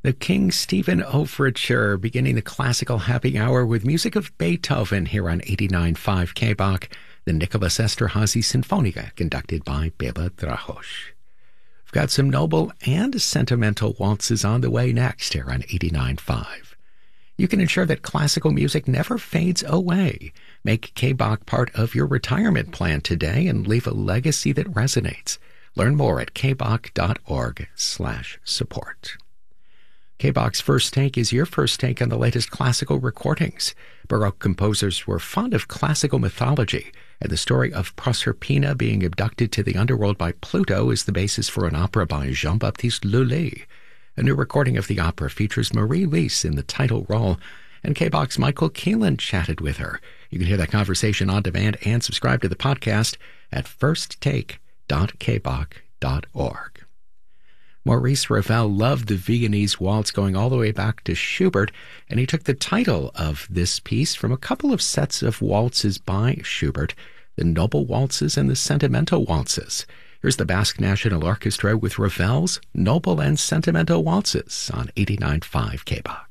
The King Stephen Overture, beginning the classical happy hour with music of Beethoven here on 89.5 KBach, the Nicholas Esterhazy Sinfonia, conducted by Bela Drahosh. We've got some noble and sentimental waltzes on the way next here on 89.5. You can ensure that classical music never fades away. Make KBach part of your retirement plan today and leave a legacy that resonates. Learn more at kbach.org/support. KBach's First Take is your first take on the latest classical recordings. Baroque composers were fond of classical mythology, and the story of Proserpina being abducted to the underworld by Pluto is the basis for an opera by Jean-Baptiste Lully. A new recording of the opera features Marie Lees in the title role, and KBach's Michael Keelan chatted with her. You can hear that conversation on demand and subscribe to the podcast at firsttake.kbach.org. Maurice Ravel loved the Viennese waltz going all the way back to Schubert, and he took the title of this piece from a couple of sets of waltzes by Schubert, the Noble Waltzes and the Sentimental Waltzes. Here's the Basque National Orchestra with Ravel's Noble and Sentimental Waltzes on 89.5 KBach.